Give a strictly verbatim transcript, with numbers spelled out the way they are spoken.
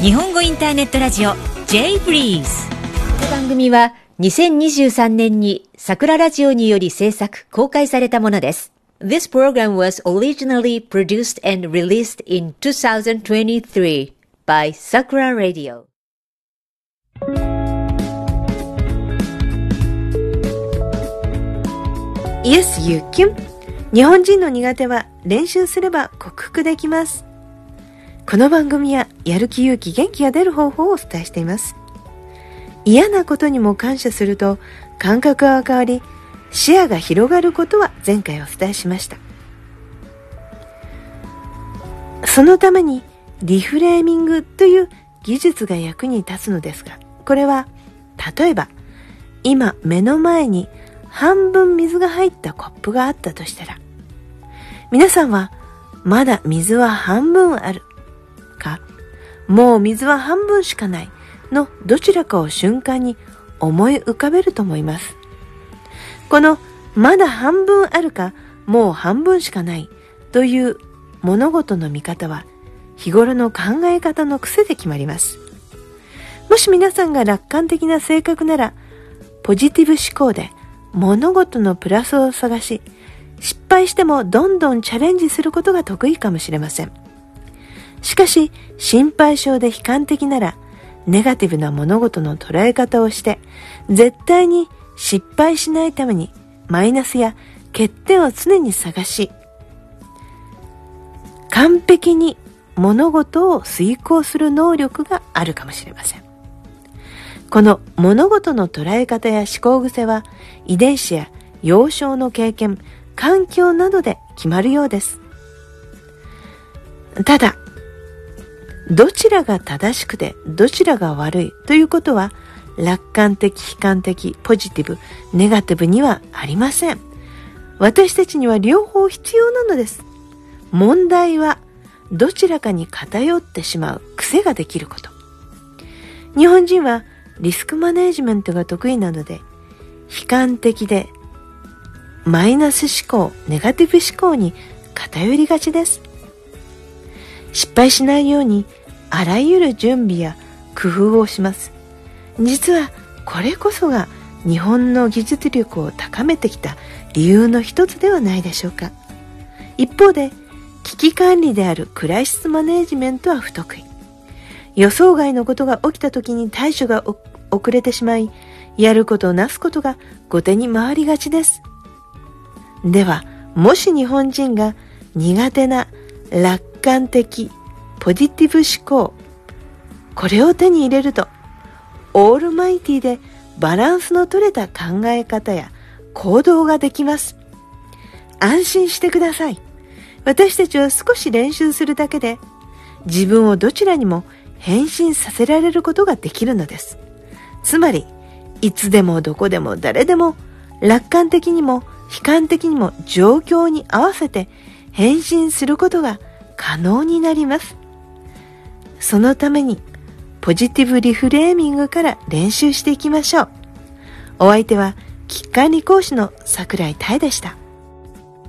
日本語インターネットラジオ J ブリーズ。 この番組はにせんにじゅうさんねんに桜ラジオにより制作公開されたものです。This program was originally produced and released in two thousand twenty-three by Sakura Radio. Yes, you can. 日本人の苦手は練習すれば克服できます。この番組はやる気勇気元気が出る方法をお伝えしています。嫌なことにも感謝すると感覚が変わり視野が広がることは前回お伝えしました。そのためにリフレーミングという技術が役に立つのですが、これは例えば今目の前に半分水が入ったコップがあったとしたら、皆さんはまだ水は半分あるか、もう水は半分しかないのどちらかを瞬間に思い浮かべると思います。このまだ半分あるか、もう半分しかないという物事の見方は日頃の考え方の癖で決まります。もし皆さんが楽観的な性格なら、ポジティブ思考で物事のプラスを探し、失敗してもどんどんチャレンジすることが得意かもしれません。しかし心配性で悲観的なら、ネガティブな物事の捉え方をして絶対に失敗しないためにマイナスや欠点を常に探し、完璧に物事を遂行する能力があるかもしれません。この物事の捉え方や思考癖は遺伝子や幼少の経験、環境などで決まるようです。ただどちらが正しくてどちらが悪いということは楽観的、悲観的、ポジティブ、ネガティブにはありません。私たちには両方必要なのです。問題はどちらかに偏ってしまう癖ができること。日本人はリスクマネージメントが得意なので、悲観的でマイナス思考、ネガティブ思考に偏りがちです。失敗しないようにあらゆる準備や工夫をします。実はこれこそが日本の技術力を高めてきた理由の一つではないでしょうか。一方で危機管理であるクライシスマネージメントは不得意。予想外のことが起きた時に対処が遅れてしまい、やることなすことが後手に回りがちです。ではもし日本人が苦手な楽観的ポジティブ思考、これを手に入れるとオールマイティでバランスの取れた考え方や行動ができます。安心してください。私たちは少し練習するだけで自分をどちらにも変身させられることができるのです。つまりいつでもどこでも誰でも楽観的にも悲観的にも状況に合わせて変身することが可能になります。そのためにポジティブリフレーミングから練習していきましょう。お相手は危機管理講師の櫻井多恵でした。